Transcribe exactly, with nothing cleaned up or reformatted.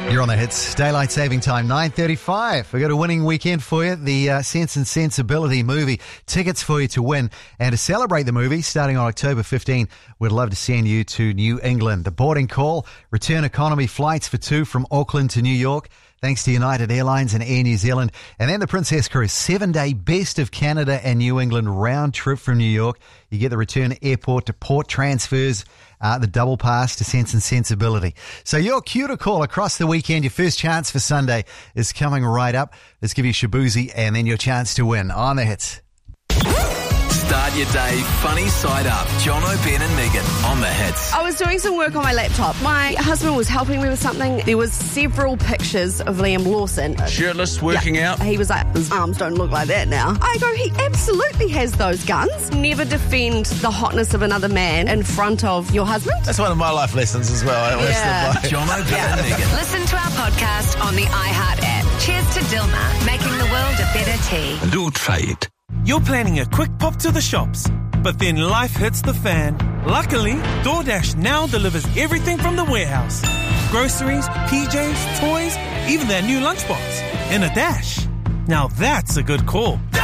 You're on the hits. Daylight saving time, nine thirty-five. We've got a winning weekend for you. The uh, Sense and Sensibility movie. Tickets for you to win. And to celebrate the movie, starting on October fifteenth, we'd love to send you to New England. The boarding call, return economy flights for two from Auckland to New York, thanks to United Airlines and Air New Zealand. And then the Princess Cruise, seven-day Best of Canada and New England round trip from New York. You get the return airport to port transfers, uh, the double pass to Sense and Sensibility. So your cue to call across the weekend. Your first chance for Sunday is coming right up. Let's give you Shabuzi and then your chance to win on the hits. Start your day funny side up. John O'Ben and Megan on the hits. I was doing some work on my laptop. My husband was helping me with something. There was several pictures of Liam Lawson. Shirtless, working yeah. out. He was like, his arms don't look like that now. I go, he absolutely has those guns. Never defend the hotness of another man in front of your husband. That's one of my life lessons as well. I always Yeah. live by. John O'Ben and Megan. Listen to our podcast on the iHeart app. Cheers to Dilmah, making the world a better tea. Do try it. You're planning a quick pop to the shops, but then life hits the fan. Luckily, DoorDash now delivers everything from the warehouse. Groceries, P Js, toys, even their new lunchbox. In a dash. Now that's a good call.